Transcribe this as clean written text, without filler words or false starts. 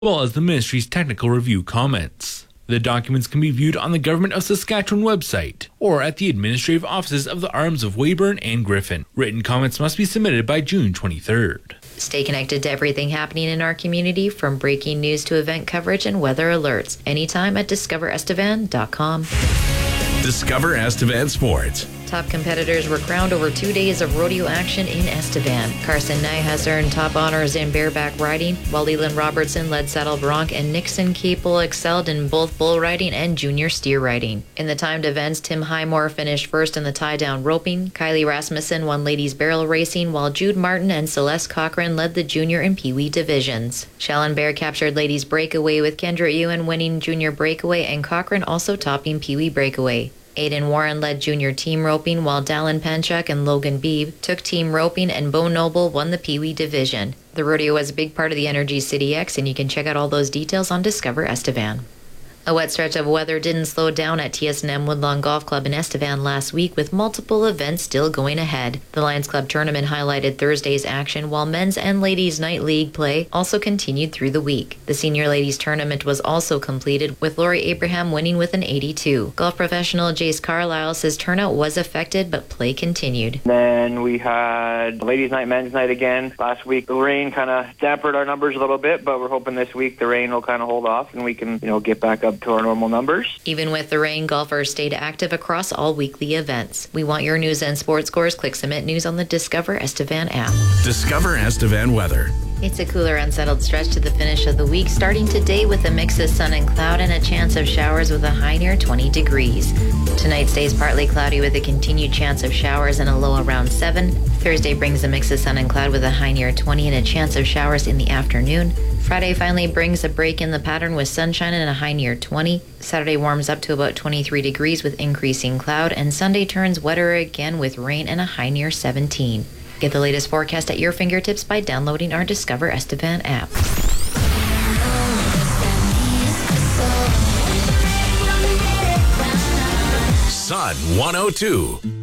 well as the Ministry's technical review comments. The documents can be viewed on the Government of Saskatchewan website or at the administrative offices of the Arms of Weyburn and Griffin. Written comments must be submitted by June 23rd. Stay connected to everything happening in our community, from breaking news to event coverage and weather alerts, anytime at discoverestevan.com. Discover Estevan Sports. Top competitors were crowned over 2 days of rodeo action in Estevan. Carson Nye has earned top honors in bareback riding, while Leland Robertson led saddle bronc and Nixon Capel excelled in both bull riding and junior steer riding. In the timed events, Tim Highmore finished first in the tie-down roping. Kylie Rasmussen won ladies barrel racing, while Jude Martin and Celeste Cochran led the junior and peewee divisions. Shallon Bear captured ladies breakaway, with Kendra Ewan winning junior breakaway and Cochran also topping peewee breakaway. Aiden Warren led junior team roping, while Dallin Panchuk and Logan Beebe took team roping, and Bo Noble won the peewee division. The rodeo was a big part of the Energy City X, and you can check out all those details on Discover Estevan. A wet stretch of weather didn't slow down at TSNM Woodlawn Golf Club in Estevan last week, with multiple events still going ahead. The Lions Club tournament highlighted Thursday's action, while men's and ladies' night league play also continued through the week. The senior ladies tournament was also completed, with Lori Abraham winning with an 82. Golf professional Jace Carlisle says turnout was affected, but play continued. Then we had ladies' night, men's night again. Last week the rain kind of dampened our numbers a little bit, but we're hoping this week the rain will kind of hold off and we can, get back up to our normal numbers. Even with the rain, golfers stayed active across all weekly events. We want your news and sports scores. Click Submit News on the Discover Estevan app. Discover Estevan weather. It's a cooler, unsettled stretch to the finish of the week, starting today with a mix of sun and cloud and a chance of showers with a high near 20 degrees. Tonight stays partly cloudy with a continued chance of showers and a low around 7. Thursday brings a mix of sun and cloud with a high near 20 and a chance of showers in the afternoon. Friday finally brings a break in the pattern with sunshine and a high near 20. Saturday warms up to about 23 degrees with increasing cloud, and Sunday turns wetter again with rain and a high near 17. Get the latest forecast at your fingertips by downloading our Discover Estevan app. Sun 102.